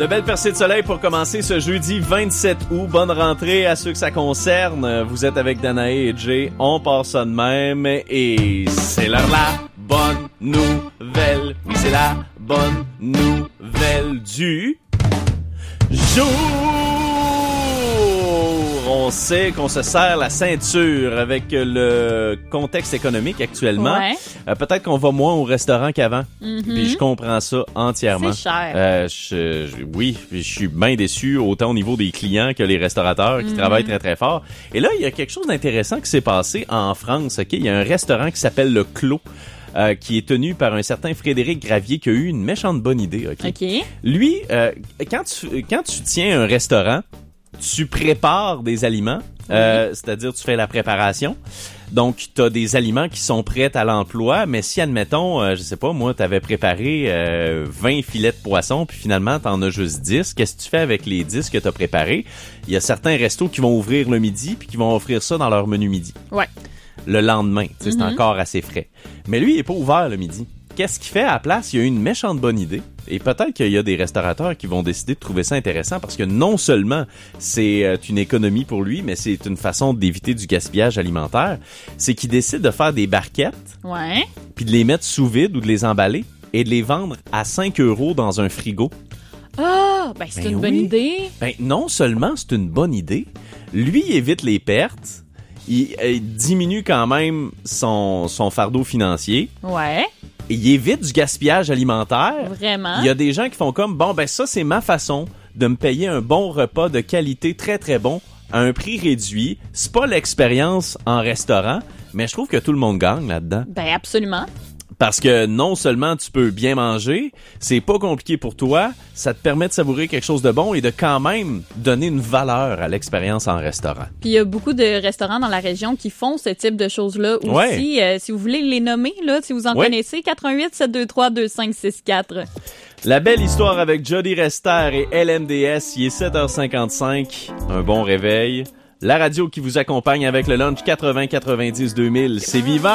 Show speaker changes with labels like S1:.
S1: De belles percées de soleil pour commencer ce jeudi 27 août. Bonne rentrée à ceux que ça concerne. Vous êtes avec Danae et Jay. On part ça de même. Et c'est l'heure la bonne nouvelle. Oui, c'est la bonne nouvelle du jour. On sait qu'on se serre la ceinture avec le contexte économique actuellement.
S2: Ouais.
S1: Peut-être qu'on va moins au restaurant qu'avant. Puis je comprends ça entièrement.
S2: C'est cher.
S1: Oui, je suis bien déçu, autant au niveau des clients que les restaurateurs qui travaillent très, très fort. Et là, il y a quelque chose d'intéressant qui s'est passé en France. Ok, il y a un restaurant qui s'appelle Le Clos. Qui est tenu par un certain Frédéric Gravier qui a eu une méchante bonne idée. OK. Lui, quand tu tiens un restaurant, tu prépares des aliments, c'est-à-dire tu fais la préparation. Donc, tu as des aliments qui sont prêts à l'emploi, mais si, admettons, je sais pas, moi, tu avais préparé 20 filets de poisson, puis finalement, tu en as juste 10, qu'est-ce que tu fais avec les 10 que tu as préparés? Il y a certains restos qui vont ouvrir le midi, puis qui vont offrir ça dans leur menu midi. Ouais. Le lendemain, c'est encore assez frais. Mais lui, il est pas ouvert le midi. Qu'est-ce qu'il fait à la place? Il a eu une méchante bonne idée. Et peut-être qu'il y a des restaurateurs qui vont décider de trouver ça intéressant parce que non seulement c'est une économie pour lui, mais c'est une façon d'éviter du gaspillage alimentaire. C'est qu'il décide de faire des barquettes, puis de les mettre sous vide ou de les emballer et de les vendre à 5 € dans un frigo.
S2: Ah, c'est une bonne idée.
S1: Non seulement c'est une bonne idée, lui il évite les pertes. Il diminue quand même son fardeau financier. Ouais. Il évite du gaspillage alimentaire.
S2: Vraiment.
S1: Il y a des gens qui font comme, ça c'est ma façon de me payer un bon repas de qualité très très bon à un prix réduit. C'est pas l'expérience en restaurant, mais je trouve que tout le monde gagne là-dedans.
S2: Absolument.
S1: Parce que non seulement tu peux bien manger, c'est pas compliqué pour toi, ça te permet de savourer quelque chose de bon et de quand même donner une valeur à l'expérience en restaurant.
S2: Puis il y a beaucoup de restaurants dans la région qui font ce type de choses-là aussi. Si vous voulez les nommer, là, si vous en connaissez, 88 723 2564.
S1: La belle histoire avec Jody Rester et LMDS, il est 7h55, un bon réveil. La radio qui vous accompagne avec le lunch 80-90-2000, c'est vivant.